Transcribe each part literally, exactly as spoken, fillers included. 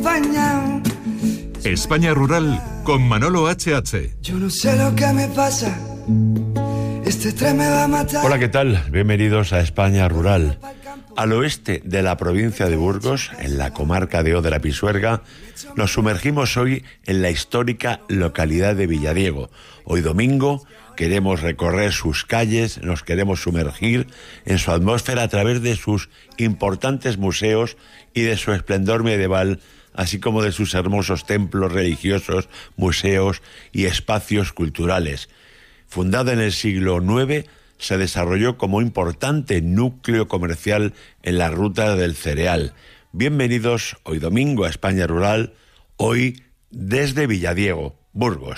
España. España Rural con Manolo H H. Yo no sé lo que me pasa. Este tren me va a matar. Hola, ¿qué tal? Bienvenidos a España Rural. Al oeste de la provincia de Burgos, en la comarca de Odra-Pisuerga, nos sumergimos hoy en la histórica localidad de Villadiego. Hoy domingo queremos recorrer sus calles, nos queremos sumergir en su atmósfera a través de sus importantes museos y de su esplendor medieval, así como de sus hermosos templos religiosos, museos y espacios culturales. Fundada en el siglo nueve, se desarrolló como importante núcleo comercial en la ruta del cereal. Bienvenidos hoy domingo a España Rural, hoy desde Villadiego, Burgos.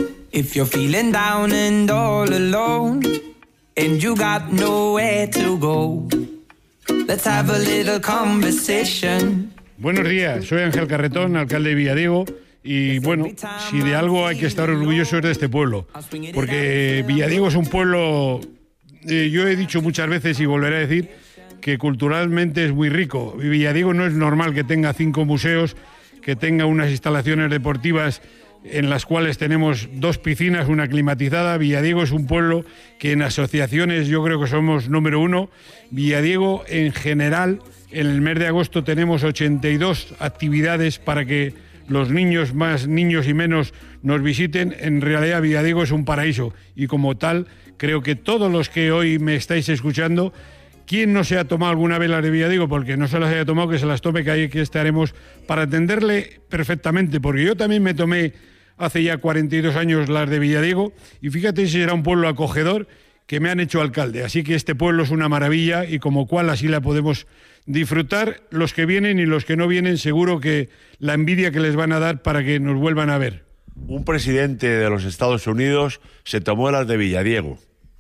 If you're feeling down and all alone and you got nowhere to go, let's have a little conversation. Buenos días, soy Ángel Carretón, alcalde de Villadiego. Y bueno, si de algo hay que estar orgulloso es de este pueblo, porque Villadiego es un pueblo, eh, yo he dicho muchas veces y volveré a decir, que culturalmente es muy rico. Villadiego no es normal que tenga cinco museos, que tenga unas instalaciones deportivas en las cuales tenemos dos piscinas, una climatizada. Villadiego es un pueblo que en asociaciones yo creo que somos número uno. Villadiego en general, en el mes de agosto tenemos ochenta y dos actividades para que los niños, más niños y menos, nos visiten. En realidad Villadiego es un paraíso y como tal creo que todos los que hoy me estáis escuchando, ¿quién no se ha tomado alguna vez las de Villadiego? Porque no se las haya tomado, que se las tome, que ahí que estaremos para atenderle perfectamente, porque yo también me tomé hace ya cuarenta y dos años las de Villadiego y fíjate si era un pueblo acogedor que me han hecho alcalde, así que este pueblo es una maravilla y como cual así la podemos disfrutar los que vienen y los que no vienen, seguro que la envidia que les van a dar para que nos vuelvan a ver. Un presidente de los Estados Unidos se tomó las de Villadiego.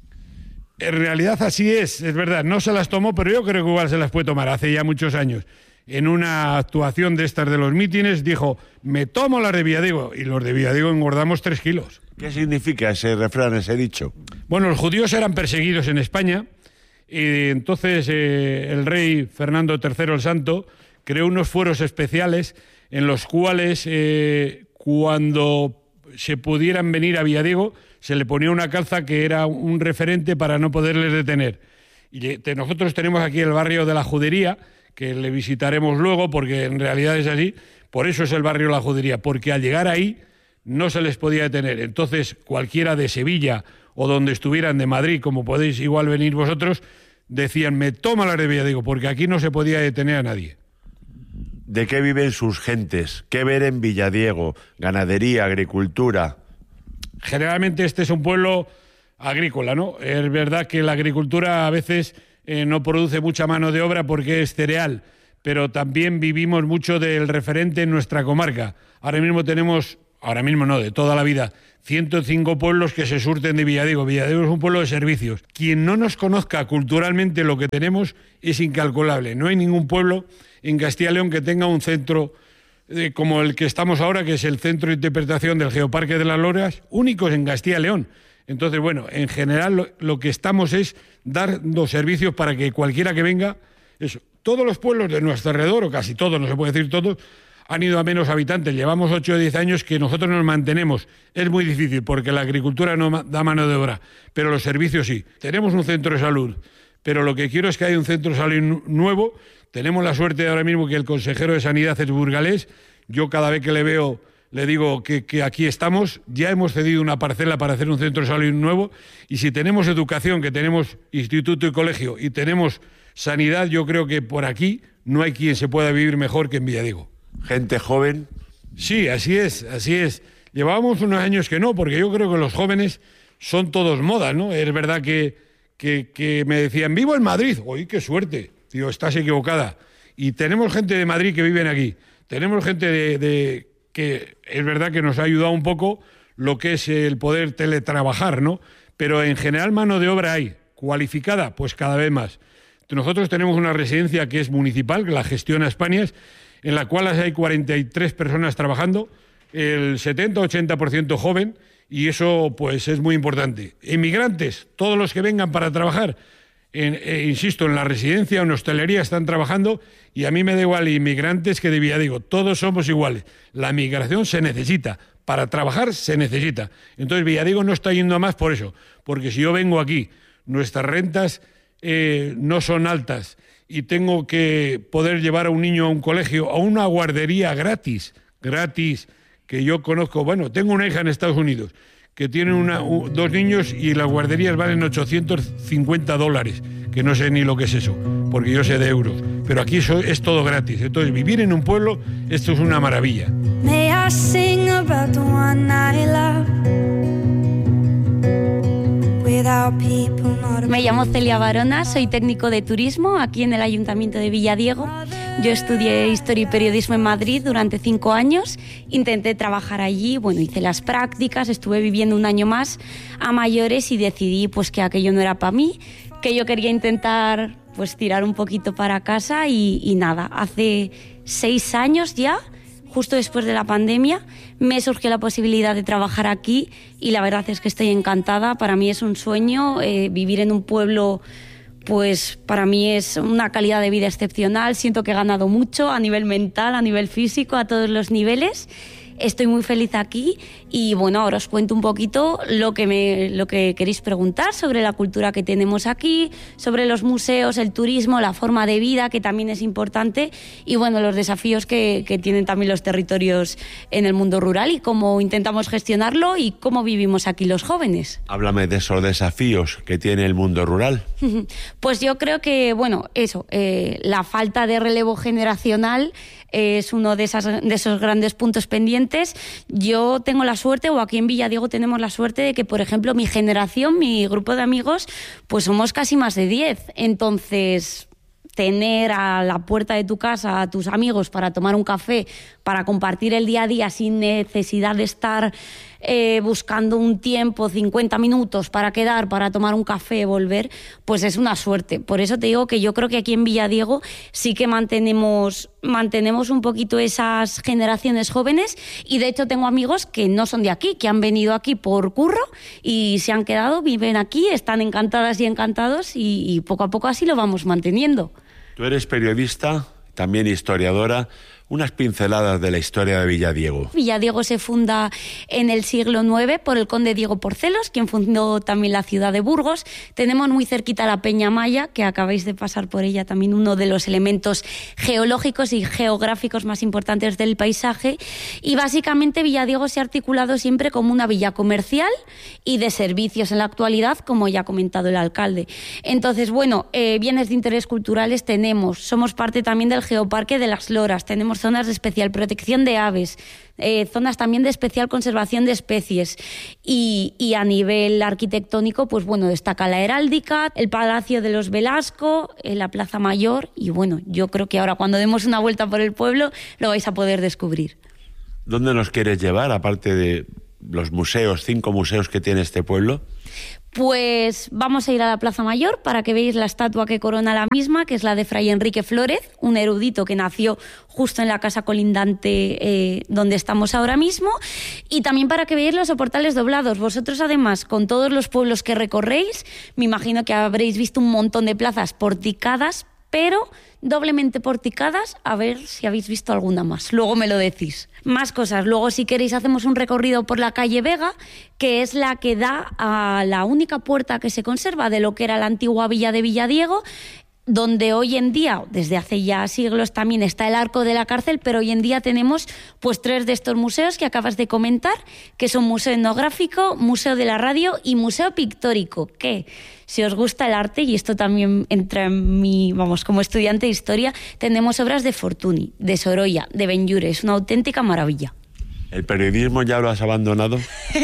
En realidad así es, es verdad, no se las tomó, pero yo creo que igual se las puede tomar, hace ya muchos años. En una actuación de estas de los mítines dijo, me tomo las de Villadiego, y los de Villadiego engordamos tres kilos. ¿Qué significa ese refrán, ese dicho? Bueno, los judíos eran perseguidos en España, y entonces eh, el rey Fernando tercero el Santo creó unos fueros especiales en los cuales eh, cuando se pudieran venir a Villadiego se le ponía una calza que era un referente para no poderles detener. Y te, nosotros tenemos aquí el barrio de la Judería, que le visitaremos luego porque en realidad es así, por eso es el barrio de la Judería, porque al llegar ahí no se les podía detener. Entonces cualquiera de Sevilla o donde estuvieran, de Madrid, como podéis igual venir vosotros, decían, me toma la de Villadiego, porque aquí no se podía detener a nadie. ¿De qué viven sus gentes? ¿Qué ver en Villadiego? Ganadería, agricultura. Generalmente este es un pueblo agrícola, ¿no? Es verdad que la agricultura a veces eh, no produce mucha mano de obra porque es cereal, pero también vivimos mucho del referente en nuestra comarca. Ahora mismo tenemos, ahora mismo no, de toda la vida, ciento cinco pueblos que se surten de Villadiego. Villadiego es un pueblo de servicios. Quien no nos conozca culturalmente lo que tenemos es incalculable. No hay ningún pueblo en Castilla y León que tenga un centro eh, como el que estamos ahora, que es el Centro de Interpretación del Geoparque de las Loras, únicos en Castilla y León. Entonces, bueno, en general lo, lo que estamos es dando servicios para que cualquiera que venga, eso, todos los pueblos de nuestro alrededor, o casi todos, no se puede decir todos, han ido a menos habitantes. Llevamos ocho o diez años que nosotros nos mantenemos. Es muy difícil porque la agricultura no da mano de obra, pero los servicios sí. Tenemos un centro de salud, pero lo que quiero es que haya un centro de salud nuevo. Tenemos la suerte de ahora mismo que el consejero de Sanidad es burgalés. Yo cada vez que le veo le digo que, que aquí estamos. Ya hemos cedido una parcela para hacer un centro de salud nuevo y si tenemos educación, que tenemos instituto y colegio, y tenemos sanidad, yo creo que por aquí no hay quien se pueda vivir mejor que en Villadiego. ¿Gente joven? Sí, así es, así es. Llevábamos unos años que no, porque yo creo que los jóvenes son todos moda, ¿no? Es verdad que, que, que me decían, vivo en Madrid. ¡Uy, qué suerte! Digo, estás equivocada. Y tenemos gente de Madrid que viven aquí. Tenemos gente de, de que es verdad que nos ha ayudado un poco lo que es el poder teletrabajar, ¿no? Pero en general mano de obra hay. ¿Cualificada? Pues cada vez más. Nosotros tenemos una residencia que es municipal, que la gestiona España, en la cual hay cuarenta y tres personas trabajando, el setenta a ochenta por ciento joven, y eso pues es muy importante. Inmigrantes, todos los que vengan para trabajar, en, eh, insisto, en la residencia o en hostelería están trabajando, y a mí me da igual inmigrantes que de Villadiego, todos somos iguales. La migración se necesita, para trabajar se necesita. Entonces Villadiego no está yendo a más por eso, porque si yo vengo aquí, nuestras rentas eh, no son altas y tengo que poder llevar a un niño a un colegio, a una guardería gratis, gratis, que yo conozco, bueno, tengo una hija en Estados Unidos que tiene una, un, dos niños y las guarderías valen ochocientos cincuenta dólares, que no sé ni lo que es eso, porque yo sé de euros, pero aquí eso es todo gratis. Entonces vivir en un pueblo, esto es una maravilla. May I sing about the one I love? Me llamo Celia Barona, soy técnico de turismo aquí en el Ayuntamiento de Villadiego. Yo estudié Historia y Periodismo en Madrid durante cinco años, intenté trabajar allí, bueno, hice las prácticas, estuve viviendo un año más a mayores y decidí pues que aquello no era para mí, que yo quería intentar pues tirar un poquito para casa y, y nada, hace seis años ya, justo después de la pandemia, me surgió la posibilidad de trabajar aquí y la verdad es que estoy encantada. Para mí es un sueño eh, vivir en un pueblo, pues para mí es una calidad de vida excepcional. Siento que he ganado mucho a nivel mental, a nivel físico, a todos los niveles. Estoy muy feliz aquí y bueno, ahora os cuento un poquito lo que, me, lo que queréis preguntar sobre la cultura que tenemos aquí, sobre los museos, el turismo, la forma de vida, que también es importante, y bueno, los desafíos que, que tienen también los territorios en el mundo rural y cómo intentamos gestionarlo y cómo vivimos aquí los jóvenes. Háblame de esos desafíos que tiene el mundo rural. Pues yo creo que, bueno, eso, eh, la falta de relevo generacional es uno de, esas, de esos grandes puntos pendientes. Yo tengo la suerte, o aquí en Villadiego tenemos la suerte de que, por ejemplo, mi generación, mi grupo de amigos, pues somos casi más de diez. Entonces, tener a la puerta de tu casa a tus amigos para tomar un café, para compartir el día a día sin necesidad de estar eh, buscando un tiempo, cincuenta minutos para quedar, para tomar un café, volver, pues es una suerte. Por eso te digo que yo creo que aquí en Villadiego sí que mantenemos, mantenemos un poquito esas generaciones jóvenes, y de hecho tengo amigos que no son de aquí, que han venido aquí por curro y se han quedado, viven aquí, están encantadas y encantados, y, y poco a poco así lo vamos manteniendo. Tú eres periodista, también historiadora. Unas pinceladas de la historia de Villadiego. Villadiego se funda en el siglo nueve por el conde Diego Porcelos, quien fundó también la ciudad de Burgos. Tenemos muy cerquita la Peña Maya, que acabáis de pasar por ella, también uno de los elementos geológicos y geográficos más importantes del paisaje. Y básicamente Villadiego se ha articulado siempre como una villa comercial y de servicios en la actualidad, como ya ha comentado el alcalde. Entonces, bueno, eh, bienes de interés culturales tenemos. Somos parte también del Geoparque de las Loras. Tenemos zonas de especial protección de aves, eh, zonas también de especial conservación de especies, y, y a nivel arquitectónico, pues bueno, destaca la heráldica, el Palacio de los Velasco, eh, la Plaza Mayor, y bueno, yo creo que ahora cuando demos una vuelta por el pueblo lo vais a poder descubrir. ¿Dónde nos quieres llevar, aparte de los museos, cinco museos que tiene este pueblo? Pues vamos a ir a la Plaza Mayor para que veáis la estatua que corona la misma, que es la de Fray Enrique Flórez, un erudito que nació justo en la casa colindante eh, donde estamos ahora mismo, y también para que veáis los soportales doblados. Vosotros, además, con todos los pueblos que recorréis, me imagino que habréis visto un montón de plazas porticadas, pero doblemente porticadas, a ver si habéis visto alguna más. Luego me lo decís. Más cosas. Luego, si queréis, hacemos un recorrido por la calle Vega, que es la que da a la única puerta que se conserva de lo que era la antigua villa de Villadiego, donde hoy en día, desde hace ya siglos, también está el arco de la cárcel, pero hoy en día tenemos pues tres de estos museos que acabas de comentar, que son Museo Etnográfico, Museo de la Radio y Museo Pictórico, que si os gusta el arte, y esto también entra en mi, vamos, como estudiante de historia, tenemos obras de Fortuny, de Sorolla, de Benlliure, es una auténtica maravilla. ¿El periodismo ya lo has abandonado?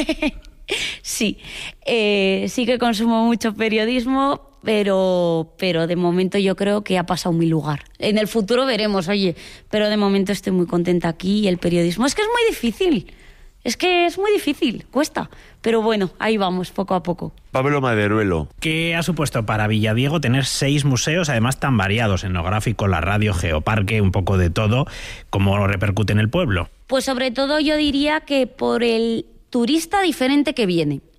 Sí, eh, sí que consumo mucho periodismo, pero, pero de momento yo creo que ha pasado mi lugar. En el futuro veremos, oye, pero de momento estoy muy contenta aquí, y el periodismo es que es muy difícil, es que es muy difícil, cuesta, pero bueno, ahí vamos, poco a poco. Pablo Maderuelo. ¿Qué ha supuesto para Villadiego tener seis museos, además tan variados, etnográfico, la radio, geoparque, un poco de todo? ¿Cómo repercute en el pueblo? Pues sobre todo yo diría que por el turista diferente que viene.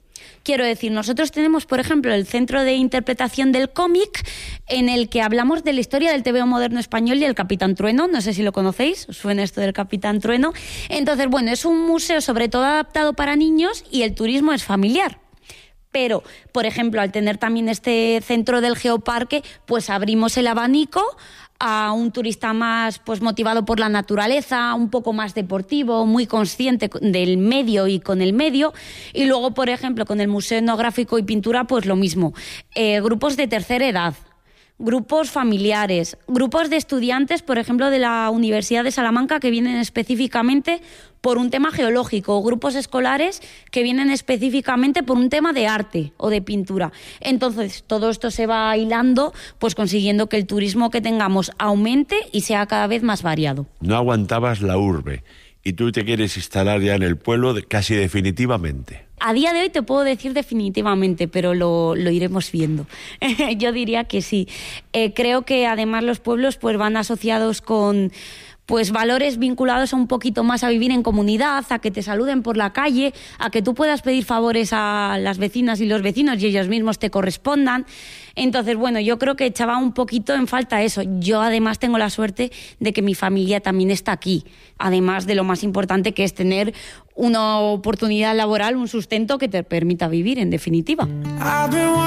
Quiero decir, nosotros tenemos, por ejemplo, el Centro de Interpretación del Cómic, en el que hablamos de la historia del T V O moderno español y el Capitán Trueno. No sé si lo conocéis, ¿os suena esto del Capitán Trueno? Entonces, bueno, es un museo sobre todo adaptado para niños y el turismo es familiar. Pero, por ejemplo, al tener también este centro del Geoparque, pues abrimos el abanico a un turista más pues motivado por la naturaleza, un poco más deportivo, muy consciente del medio y con el medio. Y luego, por ejemplo, con el Museo Etnográfico y Pintura, pues lo mismo. Eh, grupos de tercera edad, grupos familiares, grupos de estudiantes, por ejemplo, de la Universidad de Salamanca, que vienen específicamente por un tema geológico, grupos escolares que vienen específicamente por un tema de arte o de pintura. Entonces, todo esto se va hilando, pues consiguiendo que el turismo que tengamos aumente y sea cada vez más variado. No aguantabas la urbe y tú te quieres instalar ya en el pueblo de, casi definitivamente. A día de hoy te puedo decir definitivamente, pero lo, lo iremos viendo. Yo diría que sí. Eh, creo que además los pueblos pues van asociados con pues valores vinculados a un poquito más a vivir en comunidad, a que te saluden por la calle, a que tú puedas pedir favores a las vecinas y los vecinos y ellos mismos te correspondan. Entonces, bueno, yo creo que echaba un poquito en falta eso. Yo además tengo la suerte de que mi familia también está aquí, además de lo más importante que es tener una oportunidad laboral, un sustento que te permita vivir, en definitiva.